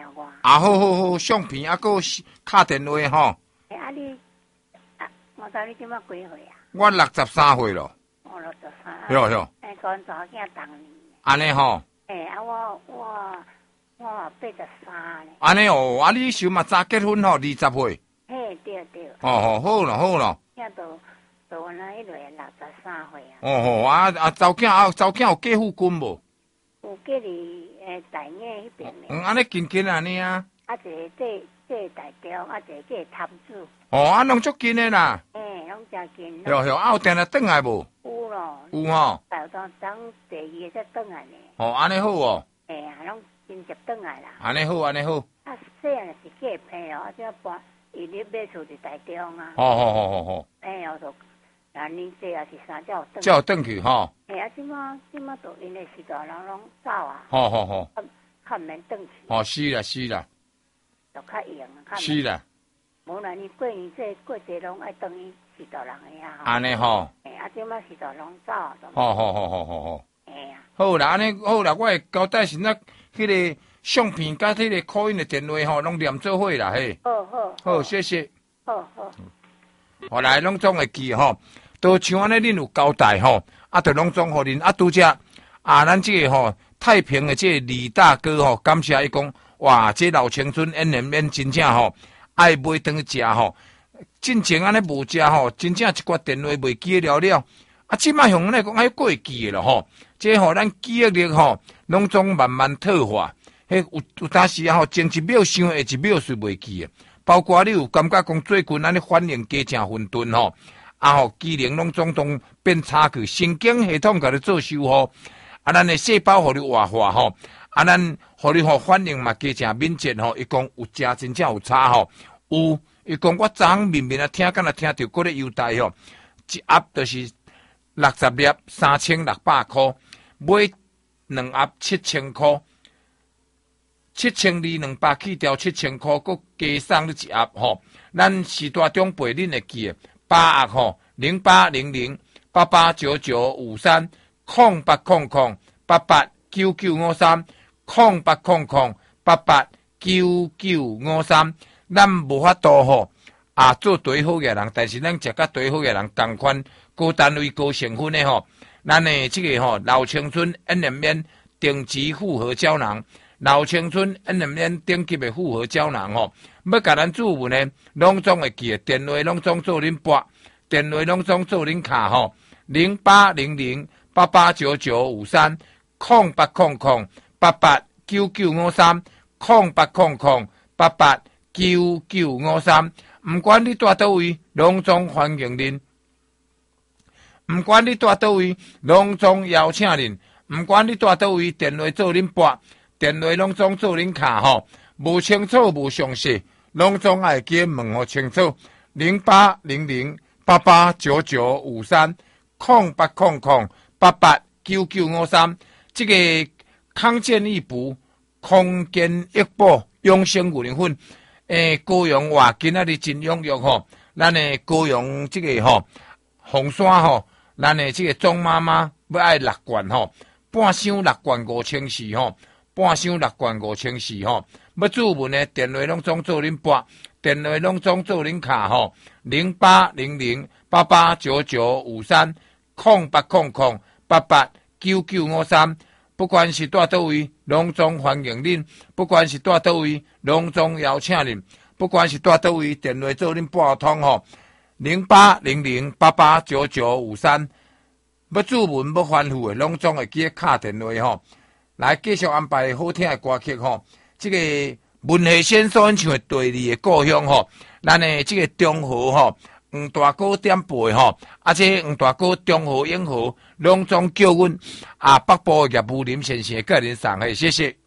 我。 好，相片啊，个敲电话吼。 你我知你今仔几岁啊？ 我63岁咯。 我63。 哟。 讲查某囝当年。 安尼吼。 我83呢。 安尼哦，你想嘛早结婚吼，20岁。 嘿，对。 好咯。 囝都那迄落63岁啊。 查某囝有嫁附近无？ 有嫁伫大营迄边咧。 安尼近安尼啊。 一个这台中，一个这潭子。 拢足近的啦。 拢真近。 有有定来转来无？ 有咯。 有吼。 当第二个才转来呢。 安尼好哦。 拢真接转来啦。 安尼好。 细汉是嫁平哦，这搬伊咧买厝伫台中啊。 好。 就年纪也是啥才有转。 才有转去吼。 即马都因为时代人拢走啊。 好。 较免转去。 是啦。 就较用啊。 是啦。 无来年过年过节拢爱转去时代人个啊。 安尼吼。 即马时代拢走。 好。好啦，安尼好啦，我会交代是那迄个相片甲迄个call in的电话吼，拢连做伙啦嘿。好，谢谢。 好。 后来拢总会记吼，都像安尼恁有交代吼，就拢总互恁拄则咱这个吼太平的这个李大哥吼，感谢伊讲，哇，这老青春演员真正吼爱买顿食吼，进前安尼无食吼，真正一挂电话袂记了了。即摆向来讲还过会记咯吼，这吼咱记忆力吼，拢总慢慢退化。有当时吼，前一秒想下一秒是袂记的。包括你有感觉讲最近咱咧反应加正混沌吼，机能拢总变差去，神经系统甲你做修复，咱的细胞互你活化吼，咱互你吼反应嘛加正敏捷吼。伊讲有真正有差吼，有伊讲我昨昏明听敢若听到嗰个优待吼，一盒就是60粒3600块，买2盒7000块。7200去掉7000块，佮加送你一盒吼。咱时代中陪恁会记的8盒吼，0800889953 0800889953 0800889953，咱无法度吼做对好嘅人，但是咱食甲对好嘅人同款高单位高成分的吼。咱的这个吼老青春恩人面顶级复合胶囊。老青春恩人面顶级的复合胶囊吼，要甲咱注文呢，拢总会记，电话拢总做恁拨，电话拢总做恁卡吼，0800889953 0800889953 0800889953，唔管你住倒位，拢总欢迎恁。唔管你住倒位，拢总邀请恁。唔管你住倒位，电话做恁拨。电话拢总做恁卡吼，无清楚无详细，拢总爱记问互清楚。0800889953 0800889953，这个康健益补、康健益补养生牛奶粉，高阳话今仔日真踊跃吼，咱的高阳这个吼红山吼，咱的这个钟妈妈要爱6罐吼，半箱6罐5000吼。半箱6罐5000吼，要注文的电话拢总做恁拨，电话拢总做恁卡吼，0800889953 0800889953，不管是住倒位，拢总欢迎恁；不管是住倒位，拢总邀请恁；不管是住倒位，电话做恁拨通吼，0800889953，要注文要欢呼的，拢总会记敲电话吼。来继续安排好听的歌曲吼，这个文学先所演唱的第2个故乡吼，咱的这个中和吼，黄大哥点背吼，这黄大哥中和永和拢总叫阮北部业务林先生个人送的，谢谢。